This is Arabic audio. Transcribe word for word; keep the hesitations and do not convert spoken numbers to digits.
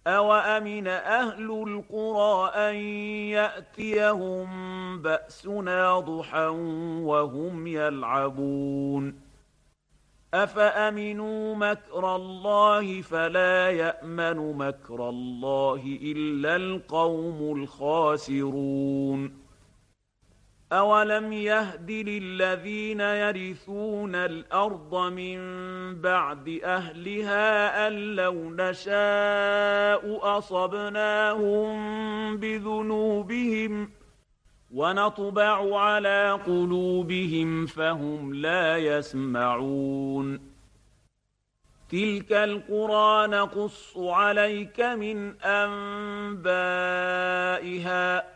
أَوَأَمِنَ أَهْلُ الْقُرَىٰ أَن يَأْتِيَهُم بَأْسُنَا ضُحًى وَهُمْ يَلْعَبُونَ أَفَأَمِنُوا مَكْرَ اللَّهِ فَلَا يَأْمَنُ مَكْرَ اللَّهِ إِلَّا الْقَوْمُ الْخَاسِرُونَ أَوَلَمْ يَهْدِ لِلَّذِينَ يَرِثُونَ الْأَرْضَ مِن بَعْدِ أَهْلِهَا أَن لَّوْ نَشَاءُ أَصَبْنَاهُم بِذُنُوبِهِمْ وَنَطْبَعُ عَلَىٰ قُلُوبِهِمْ فَهُمْ لَا يَسْمَعُونَ تِلْكَ الْقُرَىٰ نَقُصُّ عَلَيْكَ مِنْ أَنبَائِهَا